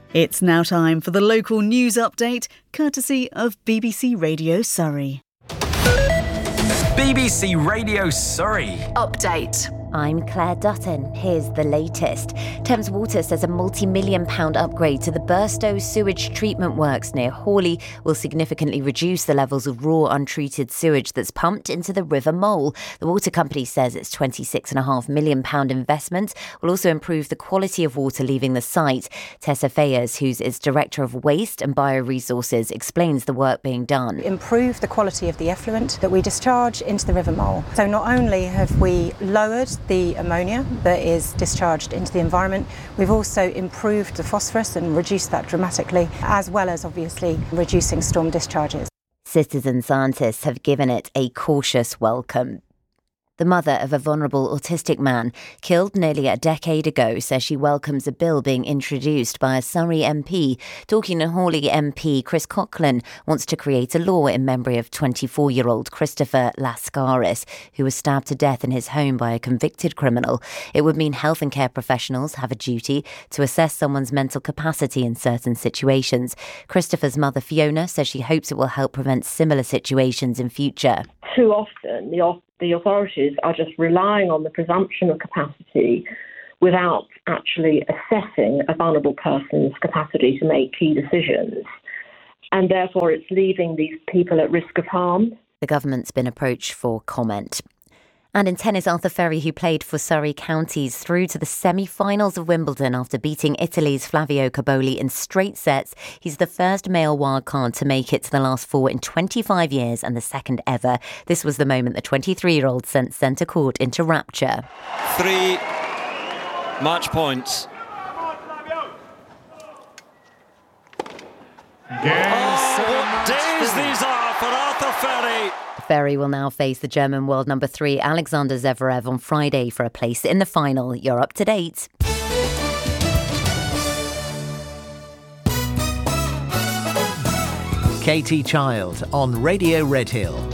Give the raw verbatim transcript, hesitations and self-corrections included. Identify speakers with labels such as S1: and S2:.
S1: It's now time for the local news update, courtesy of B B C Radio Surrey.
S2: B B C Radio Surrey.
S3: Update.
S4: I'm Claire Dutton. Here's the latest. Thames Water says a multi-million pound upgrade to the Burstow sewage treatment works near Hawley will significantly reduce the levels of raw untreated sewage that's pumped into the River Mole. The water company says its twenty-six point five million pounds investment will also improve the quality of water leaving the site. Tessa Fayers, who's its Director of Waste and Bioresources, explains the work being done.
S5: Improve the quality of the effluent that we discharge into the River Mole. So not only have we lowered the ammonia that is discharged into the environment, we've also improved the phosphorus and reduced that dramatically, as well as obviously reducing storm discharges.
S4: Citizen scientists have given it a cautious welcome. The mother of a vulnerable autistic man killed nearly a decade ago says she welcomes a bill being introduced by a Surrey M P. Talking to Hawley M P Chris Coughlin wants to create a law in memory of twenty-four-year-old Christopher Lascaris, who was stabbed to death in his home by a convicted criminal. It would mean health and care professionals have a duty to assess someone's mental capacity in certain situations. Christopher's mother, Fiona, says she hopes it will help prevent similar situations in future.
S6: Too often, the off- the authorities are just relying on the presumption of capacity without actually assessing a vulnerable person's capacity to make key decisions. And therefore, it's leaving these people at risk of harm.
S4: The government's been approached for comment. And in tennis, Arthur Ferry, who played for Surrey Counties, through to the semi-finals of Wimbledon after beating Italy's Flavio Cobolli in straight sets. He's the first male wildcard to make it to the last four in twenty-five years and the second ever. This was the moment the twenty-three-year-old sent centre court into rapture.
S7: Three match points. Oh, what days these are for Arthur Ferry.
S4: Ferry will now face the German world number three, Alexander Zverev, on Friday for a place in the final. You're up to date.
S8: Katie Child on Radio Redhill.